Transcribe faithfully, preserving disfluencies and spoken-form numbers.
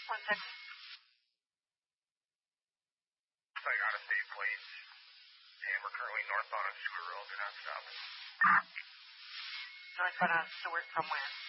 One second. Looks like out-of-state plates, and we're currently northbound on Stewart Road. Do not stop. Northbound on Stewart from where?